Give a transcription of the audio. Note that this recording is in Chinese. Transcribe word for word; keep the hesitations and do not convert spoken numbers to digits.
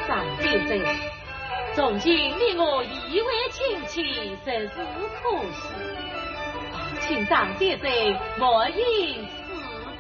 上别走。从今你我以为亲戚，真是可惜。请上别走，莫因